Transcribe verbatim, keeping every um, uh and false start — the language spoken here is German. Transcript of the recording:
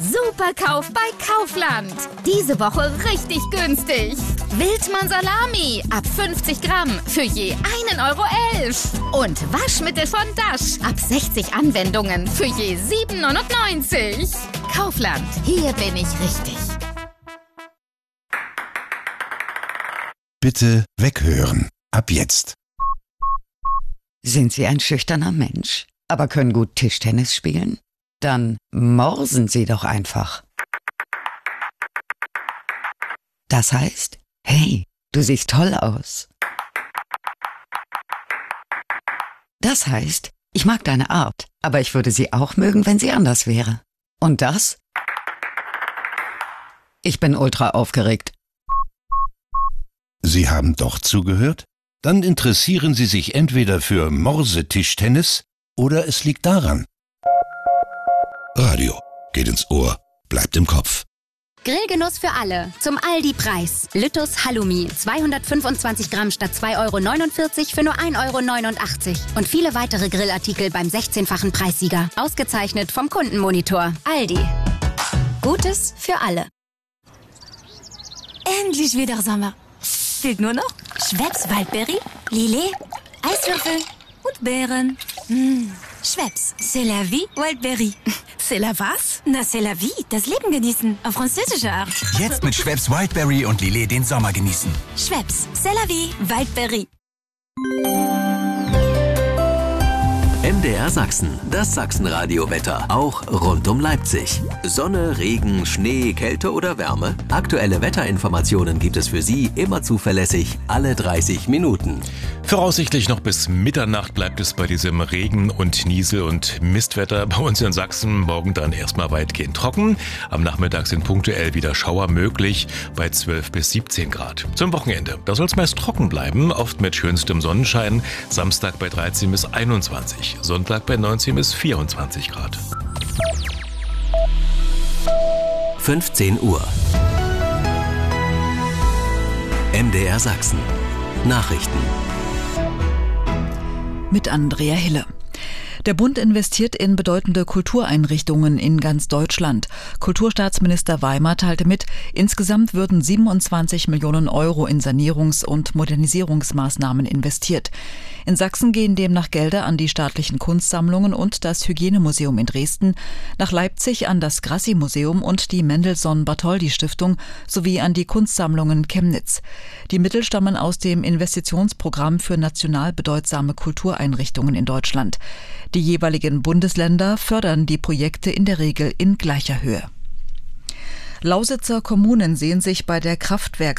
Superkauf bei Kaufland. Diese Woche richtig günstig. Wildmann Salami ab fünfzig Gramm für je einen Euro elf. Und Waschmittel von Dash ab sechzig Anwendungen für je sieben neunundneunzig. Kaufland, hier bin ich richtig. Bitte weghören. Ab jetzt. Sind Sie ein schüchterner Mensch, aber können gut Tischtennis spielen? Dann morsen Sie doch einfach. Das heißt, hey, du siehst toll aus. Das heißt, ich mag deine Art, aber ich würde sie auch mögen, wenn sie anders wäre. Und das? Ich bin ultra aufgeregt. Sie haben doch zugehört? Dann interessieren Sie sich entweder für Morsetischtennis oder es liegt daran. Radio geht ins Ohr, bleibt im Kopf. Grillgenuss für alle. Zum Aldi-Preis. Lüttus Halloumi. zweihundertfünfundzwanzig Gramm statt zwei Euro neunundvierzig für nur ein Euro neunundachtzig. Und viele weitere Grillartikel beim sechzehnfachen Preissieger. Ausgezeichnet vom Kundenmonitor. Aldi. Gutes für alle. Endlich wieder Sommer. Fehlt nur noch Schweppes Waldbeere, Lillet, Eiswürfel und Beeren. Mmh. Schweppes, c'est la vie, Waldbeere. C'est la was? Na, c'est la vie, das Leben genießen, auf französische Art. Jetzt mit Schweppes Wildberry und Lillet den Sommer genießen. Schweppes, c'est la vie, Waldbeere. M D R Sachsen, das Sachsenradio-Wetter, auch rund um Leipzig. Sonne, Regen, Schnee, Kälte oder Wärme? Aktuelle Wetterinformationen gibt es für Sie immer zuverlässig, alle dreißig Minuten. Voraussichtlich noch bis Mitternacht bleibt es bei diesem Regen- und Niesel- und Mistwetter bei uns in Sachsen. Morgen dann erstmal weitgehend trocken. Am Nachmittag sind punktuell wieder Schauer möglich bei zwölf bis siebzehn Grad. Zum Wochenende, da soll es meist trocken bleiben, oft mit schönstem Sonnenschein. Samstag bei dreizehn bis einundzwanzig, Sonntag bei neunzehn bis vierundzwanzig Grad. fünfzehn Uhr. M D R Sachsen. Nachrichten. Mit Andrea Hille. Der Bund investiert in bedeutende Kultureinrichtungen in ganz Deutschland. Kulturstaatsminister Weimer teilte mit, insgesamt würden siebenundzwanzig Millionen Euro in Sanierungs- und Modernisierungsmaßnahmen investiert. In Sachsen gehen demnach Gelder an die staatlichen Kunstsammlungen und das Hygienemuseum in Dresden, nach Leipzig an das Grassi-Museum und die Mendelssohn-Bartholdy-Stiftung sowie an die Kunstsammlungen Chemnitz. Die Mittel stammen aus dem Investitionsprogramm für national bedeutsame Kultureinrichtungen in Deutschland. Die jeweiligen Bundesländer fördern die Projekte in der Regel in gleicher Höhe. Lausitzer Kommunen sehen sich bei der Kraftwerk